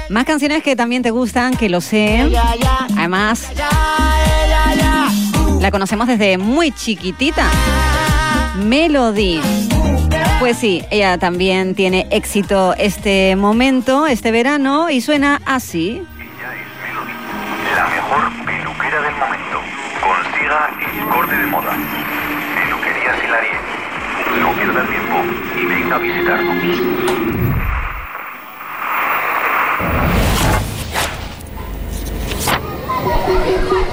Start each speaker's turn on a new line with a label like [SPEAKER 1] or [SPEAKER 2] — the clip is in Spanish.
[SPEAKER 1] Más canciones que también te gustan, que lo sé. Además, la conocemos desde muy chiquitita. Melody. Pues sí, ella también tiene éxito este momento, este verano, y suena así.
[SPEAKER 2] Ella es Melody, la mejor peluquera del momento. Consiga el corte de moda. Peluquería Silarie. No pierda tiempo y venga a visitarnos.